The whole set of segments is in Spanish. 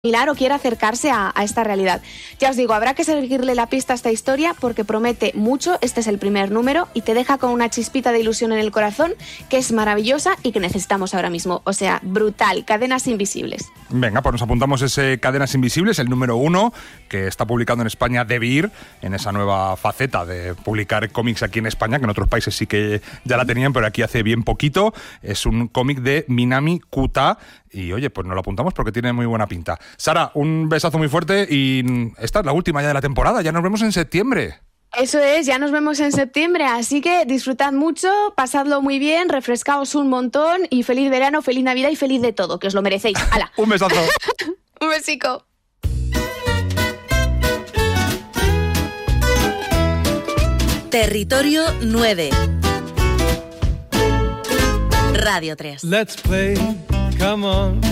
o quiera acercarse a esta realidad. Ya os digo, habrá que seguirle la pista a esta historia porque promete mucho. Este es el primer número y te deja con una chispita de ilusión en el corazón que es maravillosa y que necesitamos ahora mismo. O sea, brutal. Cadenas Invisibles. Venga, pues nos apuntamos ese Cadenas Invisibles, el número 1, que está publicando en España Devir, en esa nueva faceta de publicar cómics aquí en España, que en otros países sí que ya la tenían, pero aquí hace bien poquito. Es un cómic de Minami Kuta y, oye, pues nos lo apuntamos porque tiene muy buena pinta. Sara, un besazo muy fuerte y esta es la última ya de la temporada, ya nos vemos en septiembre. Eso es, ya nos vemos en septiembre, así que disfrutad mucho, pasadlo muy bien, refrescaos un montón y feliz verano, feliz Navidad y feliz de todo, que os lo merecéis. ¡Hala! Un besazo. Un besico. Territorio 9. Radio 3. Let's play, come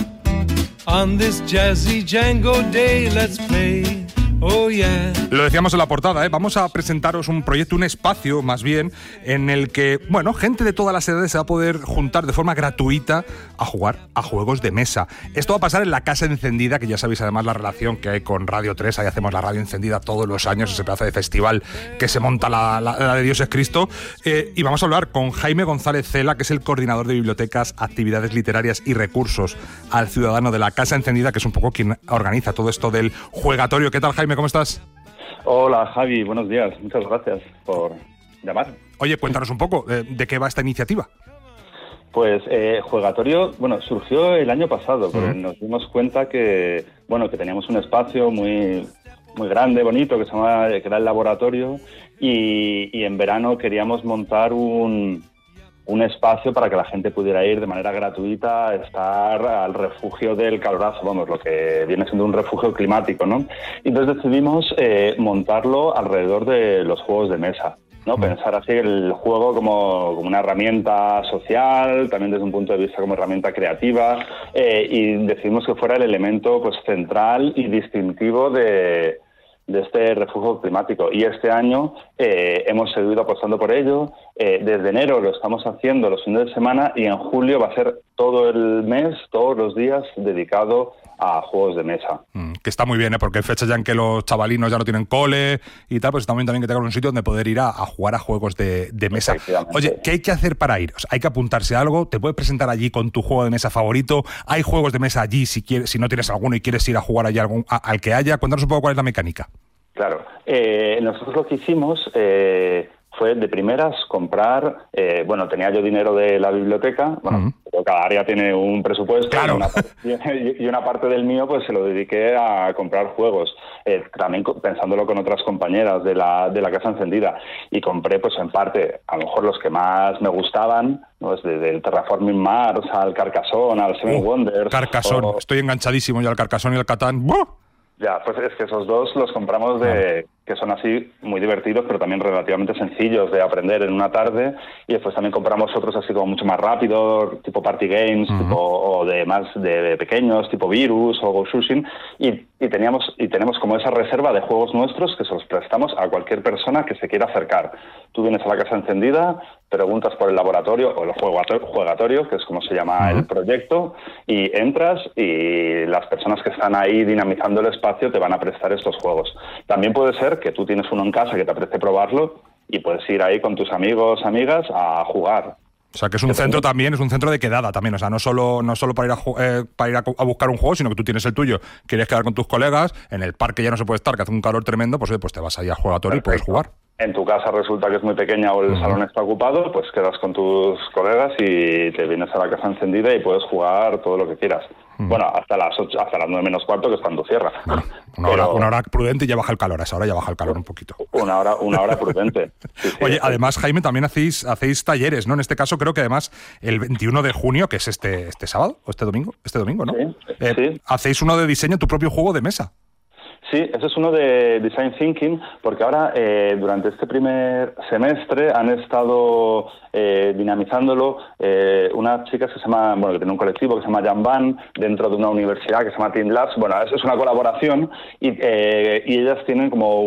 on this jazzy Django day, let's play. Oh yeah. Lo decíamos en la portada, ¿eh? Vamos a presentaros un proyecto, un espacio más bien, en el que, bueno, gente de todas las edades se va a poder juntar de forma gratuita a jugar a juegos de mesa. Esto va a pasar en la Casa Encendida, que ya sabéis además la relación que hay con Radio 3, ahí hacemos la Radio Encendida todos los años, ese pedazo de festival que se monta la de Dios es Cristo. Y vamos a hablar con Jaime González Cela, que es el coordinador de bibliotecas, actividades literarias y recursos al ciudadano de la Casa Encendida, que es un poco quien organiza todo esto del juegatorio. ¿Qué tal, Jaime? ¿Cómo estás? Hola, Javi, buenos días. Muchas gracias por llamar. Oye, cuéntanos un poco, ¿de qué va esta iniciativa? Pues Juegatorio, surgió el año pasado, porque nos dimos cuenta que teníamos un espacio muy grande, bonito, que era el laboratorio, y en verano queríamos montar un espacio para que la gente pudiera ir de manera gratuita a estar al refugio del calorazo, lo que viene siendo un refugio climático, ¿no? Y entonces decidimos montarlo alrededor de los juegos de mesa, ¿no? Pensar así el juego como una herramienta social, también desde un punto de vista como herramienta creativa, y decidimos que fuera el elemento pues central y distintivo de este refugio climático. Y este año hemos seguido apostando por ello. Desde enero lo estamos haciendo los fines de semana y en julio va a ser todo el mes, todos los días, dedicado a juegos de mesa. Que está muy bien, porque hay fechas ya en que los chavalinos ya no tienen cole y tal, pues está muy bien también que tengan un sitio donde poder ir a jugar a juegos de mesa. Oye, ¿qué hay que hacer para ir? O sea, hay que apuntarse a algo, te puedes presentar allí con tu juego de mesa favorito, hay juegos de mesa allí si no tienes alguno y quieres ir a jugar allí al que haya. Cuéntanos un poco cuál es la mecánica. Claro, nosotros lo que hicimos fue de primeras comprar, tenía yo dinero de la biblioteca, pero cada área tiene un presupuesto, claro. y una parte del mío pues se lo dediqué a comprar juegos, también pensándolo con otras compañeras de la Casa Encendida, y compré pues en parte a lo mejor los que más me gustaban, ¿no? Desde el Terraforming Mars al Carcassonne, al Seven Wonders. Carcassonne, estoy enganchadísimo yo al Carcassonne y al Catán. ¡Buah! Ya, pues es que esos dos los compramos que son así muy divertidos, pero también relativamente sencillos de aprender en una tarde, y después también compramos otros así como mucho más rápido, tipo Party Games, o de más de pequeños, tipo Virus o Go Shushin, y tenemos como esa reserva de juegos nuestros que se los prestamos a cualquier persona que se quiera acercar. Tú vienes a la Casa Encendida, preguntas por el laboratorio o el juegatorio, que es como se llama el proyecto, y entras y las personas que están ahí dinamizando el espacio te van a prestar estos juegos. También puede ser que tú tienes uno en casa que te apetece probarlo y puedes ir ahí con tus amigos, amigas a jugar. O sea, que es un centro también, es un centro de quedada también, o sea, no solo para ir a buscar un juego, sino que tú tienes el tuyo, quieres quedar con tus colegas, en el parque ya no se puede estar, que hace un calor tremendo, pues te vas ahí al juegatorio y puedes jugar. En tu casa resulta que es muy pequeña o el salón está ocupado, pues quedas con tus colegas y te vienes a la Casa Encendida y puedes jugar todo lo que quieras. Hasta las 8, hasta las 9 menos cuarto, que es cuando cierra. Una hora prudente y ya baja el calor, a esa hora ya baja el calor un poquito. Una hora prudente. Sí, Oye, además, Jaime, también hacéis talleres, ¿no? En este caso creo que además el 21 de junio, que es este sábado, o este domingo, ¿no? Sí. Hacéis uno de diseño, tu propio juego de mesa. Sí, ese es uno de Design Thinking, porque ahora durante este primer semestre han estado dinamizándolo unas chicas que que tiene un colectivo que se llama Jan Van, dentro de una universidad que se llama Team Labs. Es una colaboración y ellas tienen como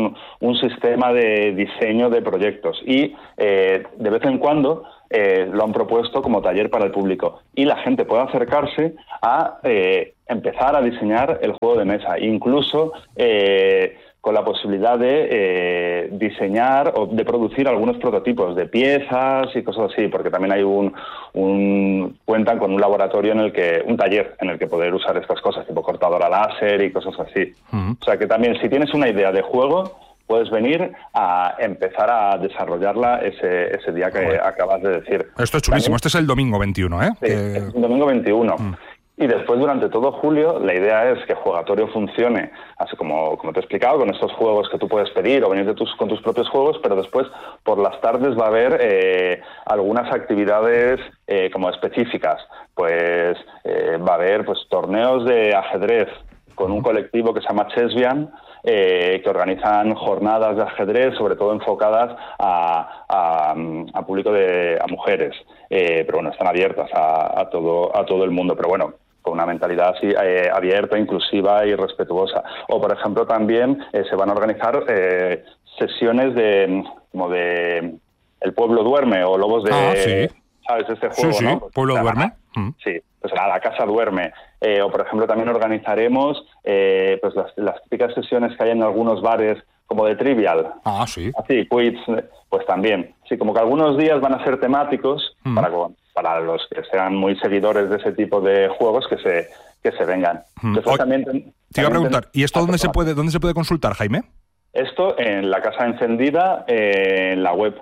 un sistema de diseño de proyectos y de vez en cuando lo han propuesto como taller para el público y la gente puede acercarse a empezar a diseñar el juego de mesa, incluso con la posibilidad de diseñar o de producir algunos prototipos de piezas y cosas así, porque también hay cuentan con un laboratorio un taller en el que poder usar estas cosas, tipo cortadora láser y cosas así. O sea que también, si tienes una idea de juego, puedes venir a empezar a desarrollarla ese día que acabas de decir. Esto es chulísimo. Este es el domingo 21, ¿eh? Sí, es el domingo 21. Y después, durante todo julio, la idea es que Juegatorio funcione, así como te he explicado, con estos juegos que tú puedes pedir o venir con tus propios juegos, pero después, por las tardes, va a haber algunas actividades como específicas. Pues va a haber torneos de ajedrez con un colectivo que se llama Chesbian, que organizan jornadas de ajedrez, sobre todo enfocadas a público a mujeres. Pero bueno, están abiertas a todo el mundo. Pero bueno, con una mentalidad así abierta, inclusiva y respetuosa. O, por ejemplo, también se van a organizar sesiones como de El Pueblo Duerme o Lobos de... sí. ¿Sabes? Este juego, sí. ¿no? Pueblo Duerme. Sí, pues La Casa Duerme. O, por ejemplo, también organizaremos pues las típicas sesiones que hay en algunos bares como de Trivial. Sí. Así, quiz, pues también. Sí, como que algunos días van a ser temáticos para los que sean muy seguidores de ese tipo de juegos que se vengan. Te iba a preguntar, ¿y esto dónde se puede consultar, Jaime? Esto en La Casa Encendida, en la web.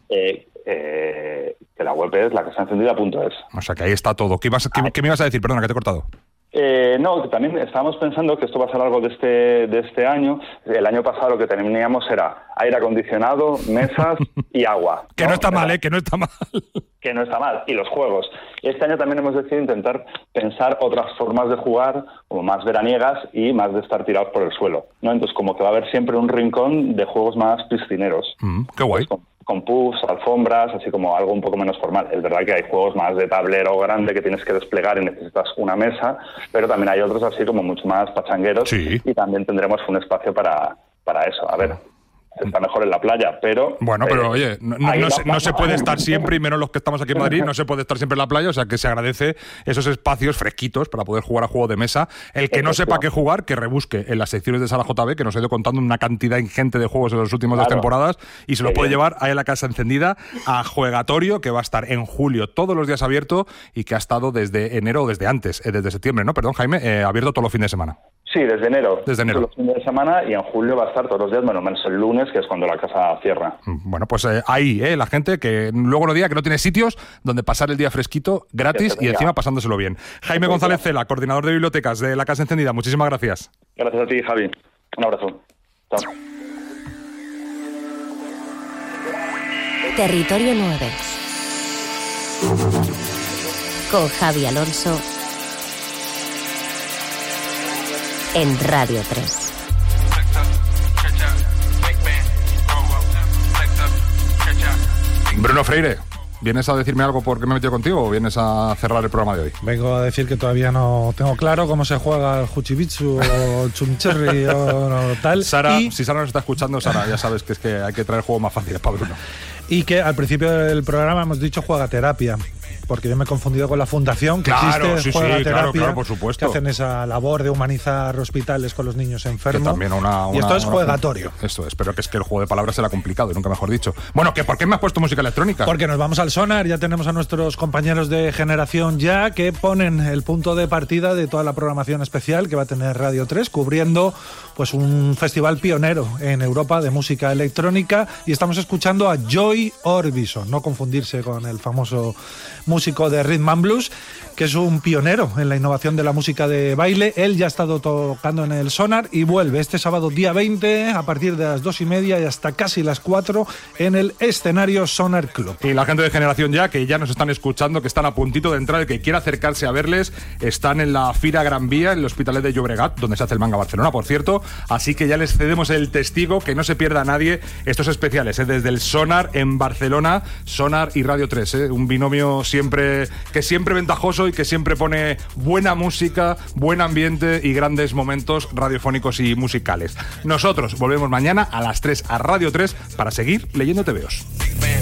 Que la web es lacasaencendida.es. O sea, que ahí está todo. ¿Qué me ibas a decir? Perdona, que te he cortado. No, también estábamos pensando que esto va a ser algo de este año. El año pasado lo que teníamos era aire acondicionado, mesas y agua. Que no está mal, que no está mal. Que no está mal. Y los juegos. Este año también hemos decidido intentar pensar otras formas de jugar, como más veraniegas y más de estar tirados por el suelo, ¿no? Entonces, como que va a haber siempre un rincón de juegos más piscineros. Qué guay. Pues con puffs, alfombras, así como algo un poco menos formal. Es verdad que hay juegos más de tablero grande que tienes que desplegar y necesitas una mesa, pero también hay otros así como mucho más pachangueros. Sí. Y también tendremos un espacio para eso. A ver, está mejor en la playa, pero... Bueno, pero oye, no se puede estar siempre, y menos los que estamos aquí en Madrid, no se puede estar siempre en la playa, o sea que se agradece esos espacios fresquitos para poder jugar a juego de mesa. El que no sepa qué jugar, que rebusque en las secciones de Sala JB, que nos ha ido contando una cantidad ingente de juegos en las últimas 2 temporadas, y se los puede llevar ahí a La Casa Encendida, a Juegatorio, que va a estar en julio todos los días abierto y que ha estado desde enero o desde antes, desde septiembre, ¿no? Perdón, Jaime, abierto todos los fines de semana. Sí, desde enero. Desde enero. Todos los fines de semana, y en julio va a estar todos los días, menos el lunes, que es cuando la casa cierra. Bueno, pues ahí, la gente que luego no diga que no tiene sitios donde pasar el día fresquito, gratis y encima pasándoselo bien. Jaime González Cela, coordinador de bibliotecas de La Casa Encendida, muchísimas gracias. Gracias a ti, Javi. Un abrazo. Chao. Territorio 9. Con Javi Alonso en Radio 3. Bruno Freire, ¿vienes a decirme algo porque me he metido contigo o vienes a cerrar el programa de hoy? Vengo a decir que todavía no tengo claro cómo se juega el Huchibitsu o el Chumcherry o tal. Sara, si Sara nos está escuchando, Sara, ya sabes que es que hay que traer juegos más fáciles para Bruno. Y que al principio del programa hemos dicho Juegaterapia, porque yo me he confundido con la fundación que existe, Juegaterapia, claro, por supuesto, que hacen esa labor de humanizar hospitales con los niños enfermos. También y esto es Juegatorio. Esto es, pero que es que el juego de palabras será complicado y nunca mejor dicho. Bueno, ¿por qué me has puesto música electrónica? Porque nos vamos al Sonar, ya tenemos a nuestros compañeros de Generación Ya que ponen el punto de partida de toda la programación especial que va a tener Radio 3, cubriendo pues un festival pionero en Europa de música electrónica, y estamos escuchando a Joy Orbison, no confundirse con el famoso músico de Rhythm and Blues, que es un pionero en la innovación de la música de baile. Él ya ha estado tocando en el Sonar y vuelve este sábado día 20 a partir de las 2:30 y hasta casi las 4 en el escenario Sonar Club. Y la gente de Generación Ya, que ya nos están escuchando, que están a puntito de entrar, el que quiera acercarse a verles, están en la Fira Gran Vía, en el Hospitalet de Llobregat, donde se hace el Manga Barcelona, por cierto, así que ya les cedemos el testigo, que no se pierda a nadie estos especiales, desde el Sonar en Barcelona, Sonar y Radio 3, un binomio siempre ventajoso y que siempre pone buena música, buen ambiente y grandes momentos radiofónicos y musicales. Nosotros volvemos mañana a las 3 a Radio 3 para seguir leyendo TVOs.